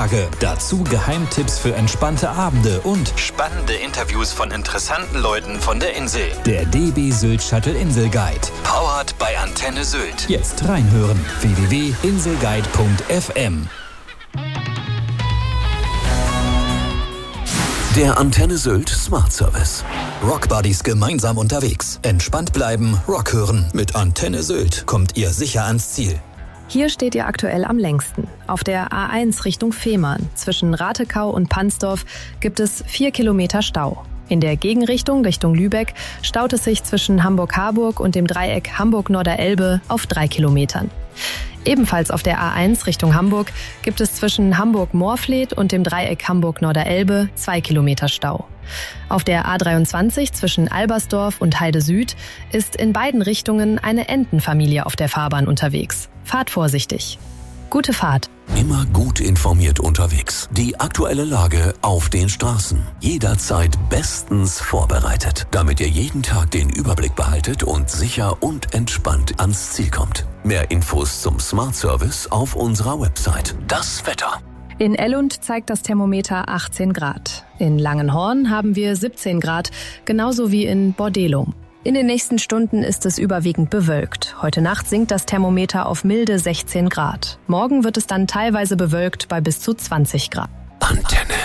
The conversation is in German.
Tage. Dazu Geheimtipps für entspannte Abende und spannende Interviews von interessanten Leuten von der Insel. Der DB Sylt Shuttle Inselguide. Powered by Antenne Sylt. Jetzt reinhören. www.inselguide.fm. Der Antenne Sylt Smart Service. Rock Buddies gemeinsam unterwegs. Entspannt bleiben, Rock hören. Mit Antenne Sylt kommt ihr sicher ans Ziel. Hier steht ihr aktuell am längsten. Auf der A1 Richtung Fehmarn. Zwischen Ratekau und Pansdorf gibt es 4 Kilometer Stau. In der Gegenrichtung Richtung Lübeck staut es sich zwischen Hamburg-Harburg und dem Dreieck Hamburg-Norderelbe auf 3 Kilometern. Ebenfalls auf der A1 Richtung Hamburg gibt es zwischen Hamburg-Moorfleet und dem Dreieck Hamburg-Norderelbe 2 Kilometer Stau. Auf der A23 zwischen Albersdorf und Heide Süd ist in beiden Richtungen eine Entenfamilie auf der Fahrbahn unterwegs. Fahrt vorsichtig. Gute Fahrt. Immer gut informiert unterwegs. Die aktuelle Lage auf den Straßen. Jederzeit bestens vorbereitet, damit ihr jeden Tag den Überblick behaltet und sicher und entspannt ans Ziel kommt. Mehr Infos zum Smart Service auf unserer Website. Das Wetter. In Ellund zeigt das Thermometer 18 Grad. In Langenhorn haben wir 17 Grad, genauso wie in Bordelum. In den nächsten Stunden ist es überwiegend bewölkt. Heute Nacht sinkt das Thermometer auf milde 16 Grad. Morgen wird es dann teilweise bewölkt bei bis zu 20 Grad. Antenne